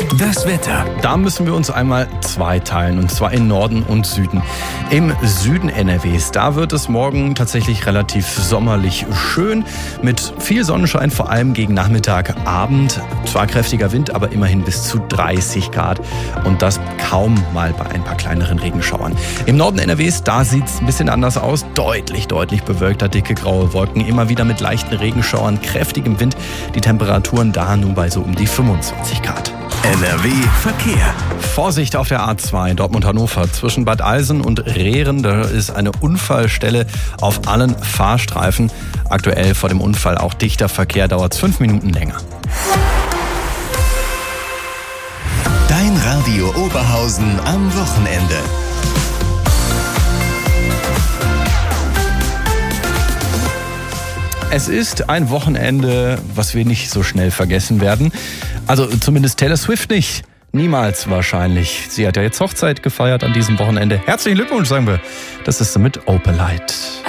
Das Wetter. Da müssen wir uns einmal zweiteilen, und zwar in Norden und Süden. Im Süden NRWs, da wird es morgen tatsächlich relativ sommerlich schön, mit viel Sonnenschein, vor allem gegen Nachmittag, Abend. Zwar kräftiger Wind, aber immerhin bis zu 30 Grad und das kaum mal bei ein paar kleineren Regenschauern. Im Norden NRWs, da sieht es ein bisschen anders aus. Deutlich bewölkter, dicke graue Wolken, immer wieder mit leichten Regenschauern, kräftigem Wind. Die Temperaturen da nur bei so um die 25 Grad. NRW Verkehr. Vorsicht auf der A2 Dortmund-Hannover zwischen Bad Eilsen und Rehren. Da ist eine Unfallstelle auf allen Fahrstreifen. Aktuell vor dem Unfall auch dichter Verkehr, dauert es 5 Minuten länger. Dein Radio Oberhausen am Wochenende. Es ist ein Wochenende, was wir nicht so schnell vergessen werden. Also zumindest Taylor Swift nicht. Niemals wahrscheinlich. Sie hat ja jetzt Hochzeit gefeiert an diesem Wochenende. Herzlichen Glückwunsch, sagen wir. Das ist mit Opalite.